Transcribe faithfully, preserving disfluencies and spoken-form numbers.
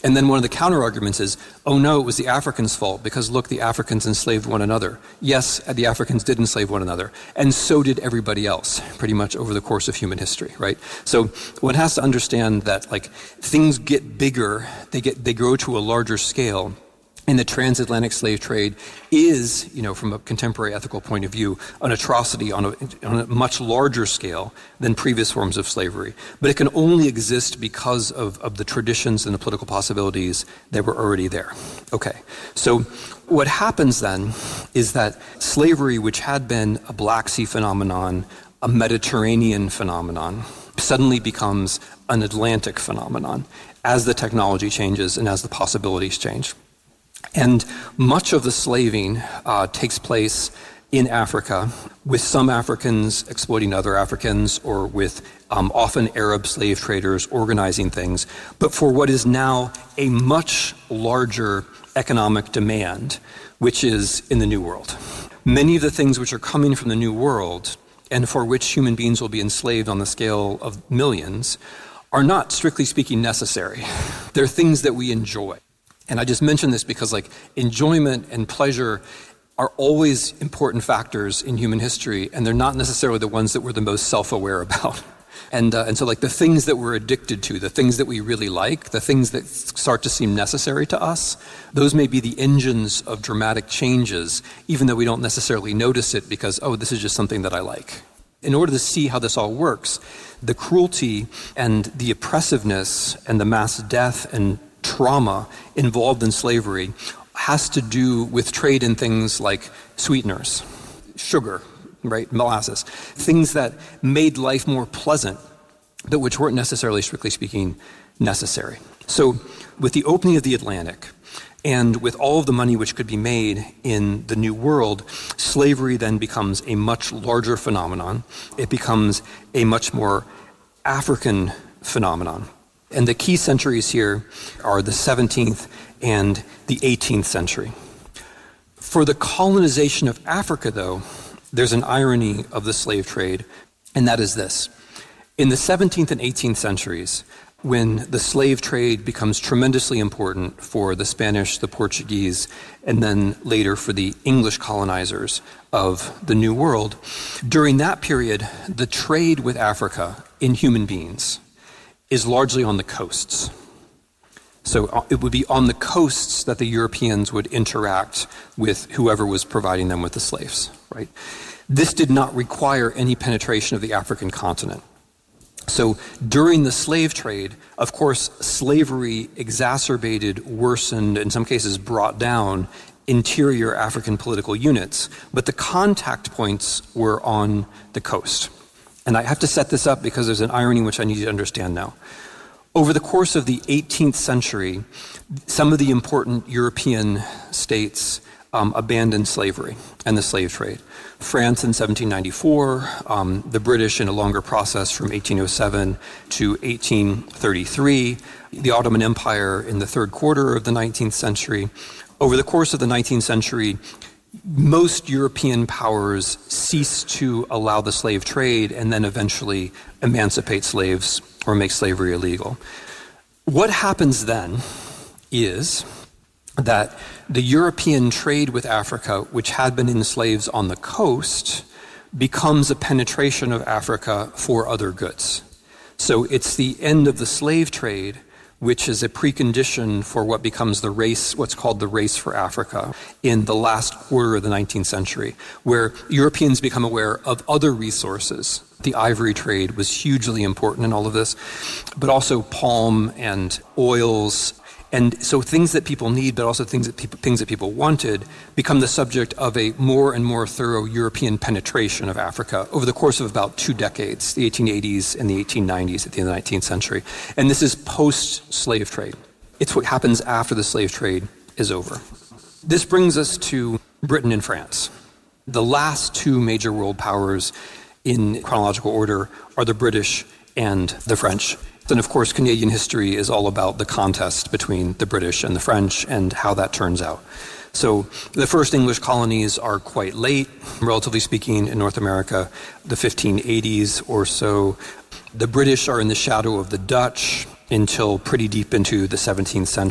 And then one of the counter-arguments is, oh no, it was the Africans' fault because look, the Africans enslaved one another. Yes, the Africans did enslave one another, and so did everybody else, pretty much over the course of human history, right? So one has to understand that like things get bigger, they get they grow to a larger scale. And the transatlantic slave trade is, you know, from a contemporary ethical point of view, an atrocity on a, on a much larger scale than previous forms of slavery. But it can only exist because of, of the traditions and the political possibilities that were already there. Okay, so what happens then is that slavery, which had been a Black Sea phenomenon, a Mediterranean phenomenon, suddenly becomes an Atlantic phenomenon as the technology changes and as the possibilities change. And much of the slaving uh, takes place in Africa, with some Africans exploiting other Africans, or with um, often Arab slave traders organizing things, but for what is now a much larger economic demand, which is in the New World. Many of the things which are coming from the New World, and for which human beings will be enslaved on the scale of millions, are not, strictly speaking, necessary. They're things that we enjoy. And I just mention this because like enjoyment and pleasure are always important factors in human history, and they're not necessarily the ones that we're the most self-aware about. And uh, and so like the things that we're addicted to, the things that we really like, the things that start to seem necessary to us, those may be the engines of dramatic changes, even though we don't necessarily notice it because, oh, this is just something that I like. In order to see how this all works, the cruelty and the oppressiveness and the mass death and trauma involved in slavery has to do with trade in things like sweeteners, sugar, right, molasses, things that made life more pleasant, but which weren't necessarily, strictly speaking, necessary. So with the opening of the Atlantic, and with all of the money which could be made in the New World, slavery then becomes a much larger phenomenon. It becomes a much more African phenomenon. And the key centuries here are the seventeenth and the eighteenth century. For the colonization of Africa, though, there's an irony of the slave trade, and that is this. In the seventeenth and eighteenth centuries, when the slave trade becomes tremendously important for the Spanish, the Portuguese, and then later for the English colonizers of the New World, during that period, the trade with Africa in human beings is largely on the coasts. So it would be on the coasts that the Europeans would interact with whoever was providing them with the slaves, right? This did not require any penetration of the African continent. So during the slave trade, of course, slavery exacerbated, worsened, in some cases brought down interior African political units, but the contact points were on the coast. And I have to set this up because there's an irony which I need you to understand now. Over the course of the eighteenth century, some of the important European states um, abandoned slavery and the slave trade. France in seventeen ninety-four, um, the British in a longer process from eighteen oh seven to eighteen thirty-three, the Ottoman Empire in the third quarter of the nineteenth century. Over the course of the nineteenth century, most European powers cease to allow the slave trade and then eventually emancipate slaves or make slavery illegal. What happens then is that the European trade with Africa, which had been in slaves on the coast, becomes a penetration of Africa for other goods. So it's the end of the slave trade, which is a precondition for what becomes the race, what's called the race for Africa, in the last quarter of the nineteenth century, where Europeans become aware of other resources. The ivory trade was hugely important in all of this, but also palm and oils. And so things that people need, but also things that people, things that people wanted, become the subject of a more and more thorough European penetration of Africa over the course of about two decades, the eighteen eighties and the eighteen nineties at the end of the nineteenth century. And this is post-slave trade. It's what happens after the slave trade is over. This brings us to Britain and France. The last two major world powers in chronological order are the British and the French. And of course, Canadian history is all about the contest between the British and the French and how that turns out. So the first English colonies are quite late, relatively speaking, in North America, the fifteen eighties or so. The British are in the shadow of the Dutch until pretty deep into the seventeenth century.